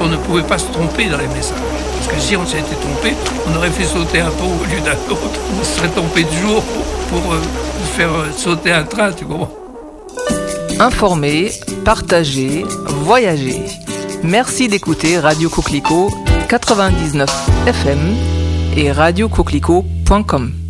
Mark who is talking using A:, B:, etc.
A: qu'on ne pouvait pas se tromper dans les messages. Parce que si on s'était trompé, on aurait fait sauter un pont au lieu d'un autre. On se serait trompé de jour pour faire sauter un train, tu comprends.
B: Informer, partager, voyager. Merci d'écouter Radio Coquelicot 99 FM et radiocoquelicot.com.